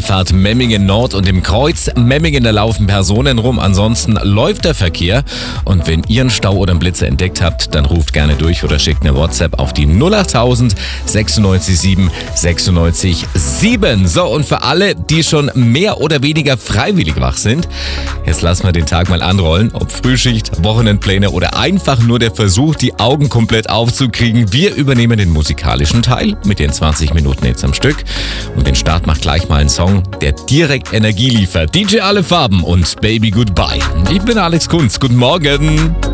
Einfahrt Memmingen Nord und im Kreuz Memmingen, da laufen Personen rum. Ansonsten läuft der Verkehr. Und wenn ihr einen Stau oder einen Blitzer entdeckt habt, dann ruft gerne durch oder schickt eine WhatsApp auf die 08000 96 7 96 7. So, und für alle, die schon mehr oder weniger freiwillig wach sind, jetzt lassen wir den Tag mal anrollen. Ob Frühschicht, Wochenendpläne oder einfach nur der Versuch, die Augen komplett aufzukriegen. Wir übernehmen den musikalischen Teil mit den 20 Minuten jetzt am Stück. Und den Start macht gleich mal ein Song, der direkt Energie liefert. DJ Alle Farben und Baby Goodbye. Ich bin Alex Kunz. Guten Morgen.